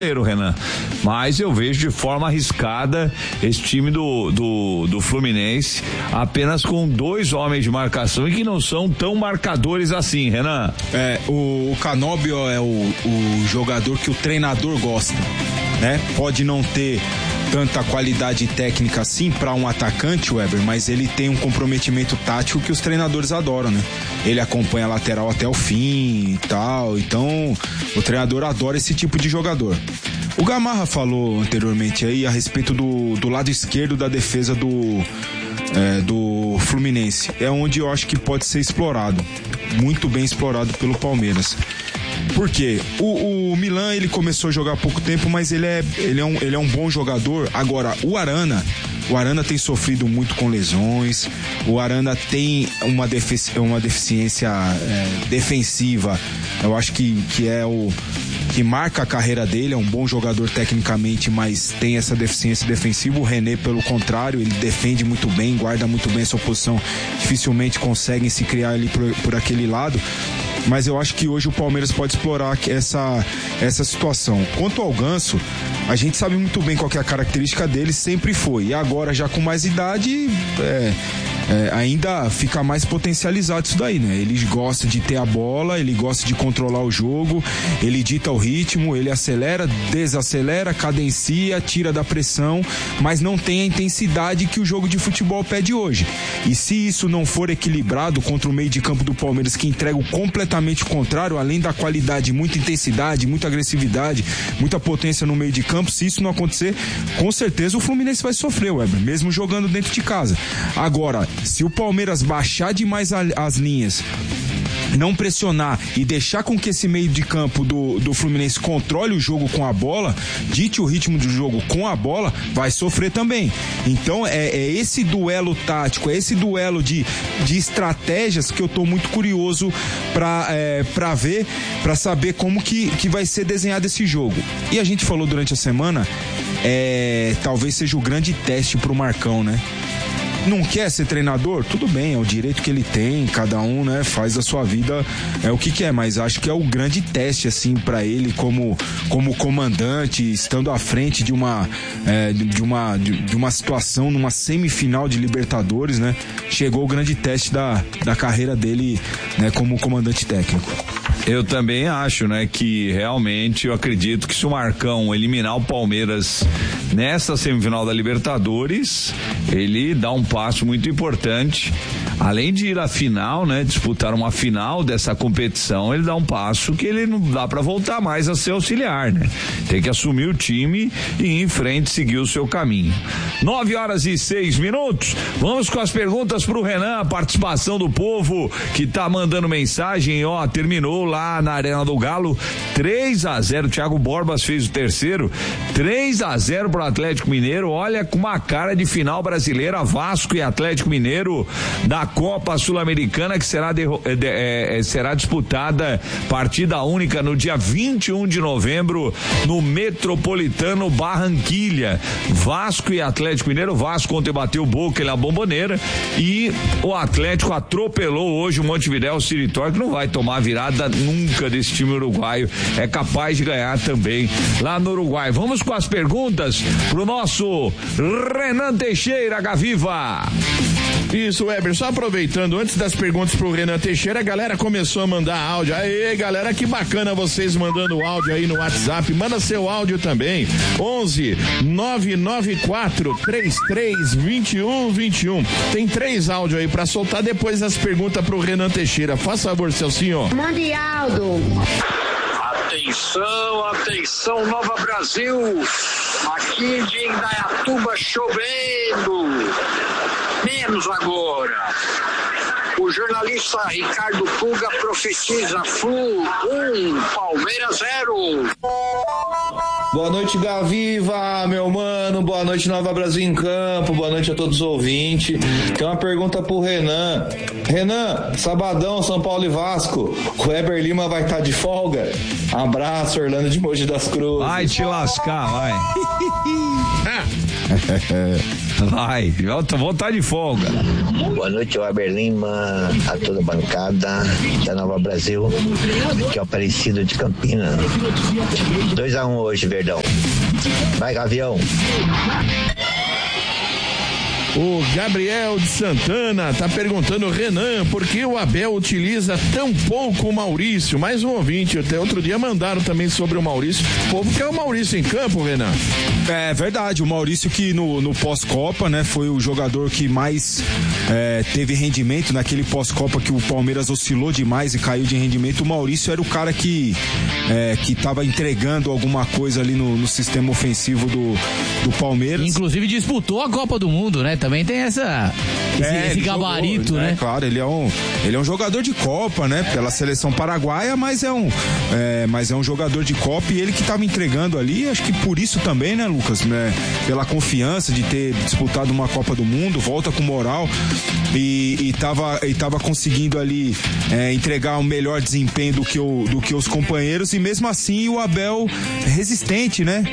Renan, mas eu vejo de forma arriscada esse time do Fluminense, apenas com 2 homens de marcação e que não são tão marcadores assim, Renan. O Canóbio é o jogador que o treinador gosta, né? Pode não ter tanta qualidade técnica assim para um atacante, Weber, mas ele tem um comprometimento tático que os treinadores adoram, né? Ele acompanha a lateral até o fim e tal, então o treinador adora esse tipo de jogador. O Gamarra falou anteriormente aí a respeito do lado esquerdo da defesa do Fluminense, é onde eu acho que pode ser explorado, muito bem explorado pelo Palmeiras. Por quê? O Milan, ele começou a jogar há pouco tempo, mas ele é um bom jogador. Agora, o Arana tem sofrido muito com lesões, o Arana tem uma deficiência defensiva, eu acho que é o que marca a carreira dele, é um bom jogador tecnicamente, mas tem essa deficiência defensiva. O René, pelo contrário, ele defende muito bem, guarda muito bem a sua posição, dificilmente conseguem se criar ali por aquele lado. Mas eu acho que hoje o Palmeiras pode explorar essa situação. Quanto ao Ganso, a gente sabe muito bem qual que é a característica dele, sempre foi. E agora, já com mais idade, ainda fica mais potencializado isso daí, né? Ele gosta de ter a bola, ele gosta de controlar o jogo, ele dita o ritmo, ele acelera, desacelera, cadencia, tira da pressão, mas não tem a intensidade que o jogo de futebol pede hoje. E se isso não for equilibrado contra o meio de campo do Palmeiras, que entrega completamente o contrário, além da qualidade, muita intensidade, muita agressividade, muita potência no meio de campo, se isso não acontecer, com certeza o Fluminense vai sofrer, Weber, mesmo jogando dentro de casa. Agora, se o Palmeiras baixar demais as linhas, não pressionar e deixar com que esse meio de campo do Fluminense controle o jogo com a bola, dite o ritmo do jogo com a bola, vai sofrer também. Então é esse duelo tático, é esse duelo de estratégias que eu tô muito curioso pra ver, pra saber como que vai ser desenhado esse jogo. E a gente falou durante a semana, talvez seja o grande teste pro Marcão, né? Não quer ser treinador? Tudo bem, é o direito que ele tem, cada um, né, faz da sua vida o que quer, mas acho que é o grande teste, assim, pra ele como comandante, estando à frente de uma situação, numa semifinal de Libertadores, né, chegou o grande teste da carreira dele, né, como comandante técnico. Eu também acho, né, que realmente eu acredito que se o Marcão eliminar o Palmeiras nessa semifinal da Libertadores, ele dá um passo muito importante. Além de ir à final, né, disputar uma final dessa competição, ele dá um passo que ele não dá para voltar mais a ser auxiliar, né? Tem que assumir o time e ir em frente, seguir o seu caminho. 9h06. Vamos com as perguntas pro Renan, a participação do povo que tá mandando mensagem, terminou lá na Arena do Galo, 3-0, Thiago Borbas fez o terceiro, 3-0 pro Atlético Mineiro, olha com uma cara de final brasileira, Vasco e Atlético Mineiro da Copa Sul-Americana, que será disputada partida única no dia 21 de novembro no Metropolitano Barranquilha. Vasco e Atlético Mineiro, Vasco ontem bateu o Boca na Bombonera e o Atlético atropelou hoje o Montevidéu City Torque, que não vai tomar virada nunca desse time uruguaio, é capaz de ganhar também lá no Uruguai. Vamos com as perguntas pro nosso Renan Teixeira, Gaviva. Isso, Weber, só aproveitando, antes das perguntas pro Renan Teixeira, a galera começou a mandar áudio. Aê, galera, que bacana vocês mandando áudio aí no WhatsApp. Manda seu áudio também. 11-994-33-2121. Tem 3 áudios aí pra soltar depois das perguntas pro Renan Teixeira. Faz favor, Celcinho. Mande áudio. Atenção, Nova Brasil. Aqui de Indaiatuba chovendo. Menos agora. O jornalista Ricardo Puga profetiza Flu 1, Palmeiras 0. Boa noite, Gaviva, meu mano. Boa noite, Nova Brasil em Campo. Boa noite a todos os ouvintes. Tem uma pergunta pro Renan. Renan, sabadão, São Paulo e Vasco. O Weber Lima vai estar de folga? Abraço, Orlando de Mogi das Cruzes. Vai te lascar, vai. Renan. Vai, vontade de folga. Boa noite, Weber Lima, a toda a bancada da Nova Brasil, que é o Aparecido de Campinas. 2-1 hoje, Verdão. Vai, Gavião. O Gabriel de Santana tá perguntando, Renan, por que o Abel utiliza tão pouco o Maurício? Mais um ouvinte, até outro dia mandaram também sobre o Maurício. O povo quer o Maurício em campo, Renan. É verdade, o Maurício que no pós-Copa, né, foi o jogador que mais teve rendimento naquele pós-Copa que o Palmeiras oscilou demais e caiu de rendimento. O Maurício era o cara que tava entregando alguma coisa ali no sistema ofensivo do Palmeiras. Inclusive disputou a Copa do Mundo, né? Também tem esse gabarito, jogou, né? Claro, ele é um jogador de Copa, né? Pela seleção paraguaia, mas é um jogador de Copa, e ele que estava entregando ali, acho que por isso também, né, Lucas? Né? Pela confiança de ter disputado uma Copa do Mundo, volta com moral e tava conseguindo ali entregar um melhor desempenho do que os companheiros, e mesmo assim o Abel resistente, né?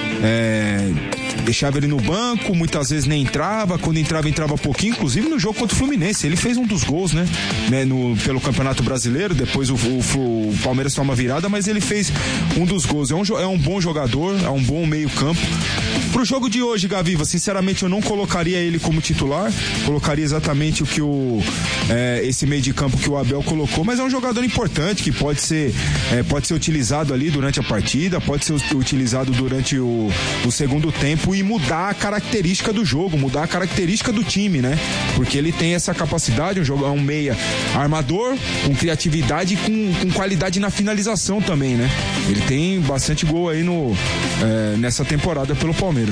Deixava ele no banco, muitas vezes nem entrava, quando entrava pouquinho, inclusive no jogo contra o Fluminense, ele fez um dos gols, né? Pelo Campeonato Brasileiro, depois o Palmeiras toma virada, mas ele fez um dos gols, é um bom jogador, é um bom meio campo. Pro jogo de hoje, Gaviva, sinceramente eu não colocaria ele como titular, colocaria exatamente o que esse meio de campo que o Abel colocou, mas é um jogador importante que pode ser utilizado ali durante a partida, pode ser utilizado durante o segundo tempo e mudar a característica do jogo, mudar a característica do time, né? Porque ele tem essa capacidade, é um meia armador, com criatividade e com qualidade na finalização também, né? Ele tem bastante gol aí nessa temporada pelo Palmeiras.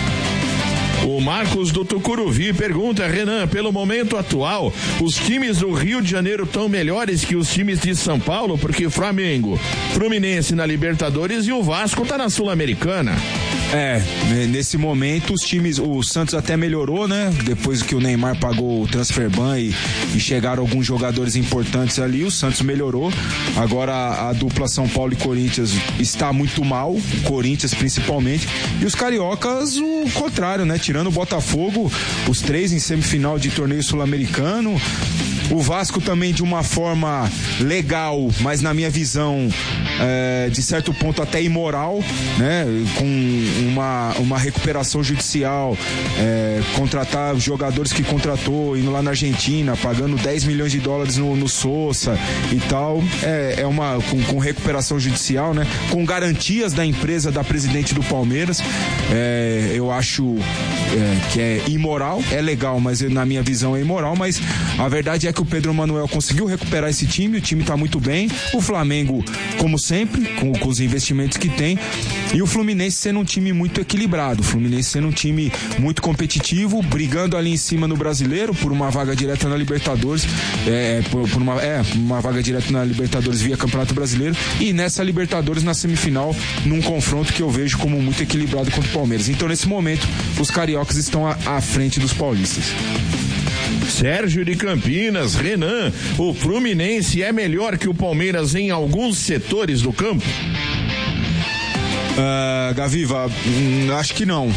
O Marcos do Tucuruvi pergunta, Renan, pelo momento atual, os times do Rio de Janeiro estão melhores que os times de São Paulo? Porque o Flamengo, Fluminense na Libertadores e o Vasco tá na Sul-Americana. Nesse momento o Santos até melhorou, né? Depois que o Neymar pagou o transfer ban e chegaram alguns jogadores importantes ali, o Santos melhorou. Agora a dupla São Paulo e Corinthians está muito mal, o Corinthians principalmente, e os cariocas o contrário, né? Tirando o Botafogo, os 3 em semifinal de torneio sul-americano. O Vasco também de uma forma legal, mas na minha visão de certo ponto até imoral, né? Com uma recuperação judicial, contratar os jogadores que contratou, indo lá na Argentina, pagando 10 milhões de dólares no Sousa e tal, com recuperação judicial, né? Com garantias da empresa da presidente do Palmeiras, eu acho que é imoral, é legal, mas na minha visão é imoral, mas a verdade é que o Pedro Manuel conseguiu recuperar esse time, o time tá muito bem, o Flamengo, como sempre, com os investimentos que tem, e o Fluminense sendo um time muito equilibrado, o Fluminense sendo um time muito competitivo, brigando ali em cima no Brasileiro, por uma vaga direta na Libertadores, por uma vaga direta na Libertadores via Campeonato Brasileiro, e nessa Libertadores na semifinal, num confronto que eu vejo como muito equilibrado contra o Palmeiras. Então nesse momento, os cariocas estão à frente dos paulistas. Sérgio de Campinas, Renan, o Fluminense é melhor que o Palmeiras em alguns setores do campo? Gaviva, acho que não.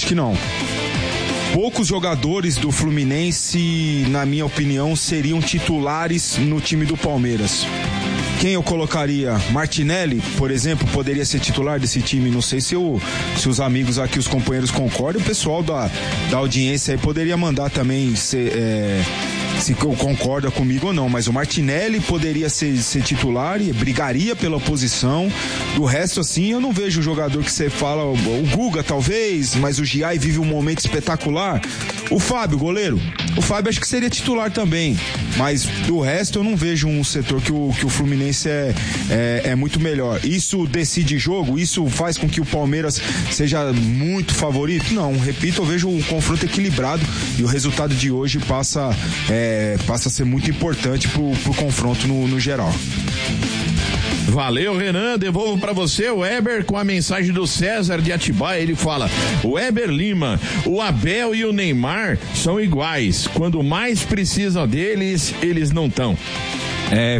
Poucos jogadores do Fluminense, na minha opinião, seriam titulares no time do Palmeiras. Quem eu colocaria? Martinelli, por exemplo, poderia ser titular desse time. Não sei se os amigos aqui, os companheiros concordam. O pessoal da audiência aí poderia mandar também se concorda comigo ou não, mas o Martinelli poderia ser titular e brigaria pela posição. Do resto, assim, eu não vejo o jogador que você fala, o Guga talvez, mas o Giai vive um momento espetacular. O Fábio, goleiro, o Fábio acho que seria titular também, mas do resto eu não vejo um setor que o Fluminense é muito melhor. Isso decide jogo? Isso faz com que o Palmeiras seja muito favorito? Não, repito, eu vejo um confronto equilibrado e o resultado de hoje passa a ser muito importante pro confronto no geral. Valeu, Renan, devolvo pra você o Weber com a mensagem do César de Atibaia. Ele fala: Weber Lima, o Abel e o Neymar são iguais, quando mais precisam deles, eles não estão. É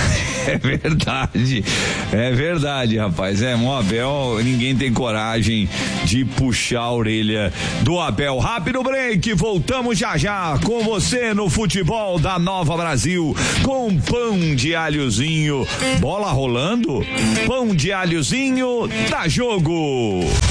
verdade, rapaz. O Abel, ninguém tem coragem de puxar a orelha do Abel. Rápido break, voltamos já com você no futebol da Nova Brasil, com pão de alhozinho. Bola rolando, pão de alhozinho, dá jogo.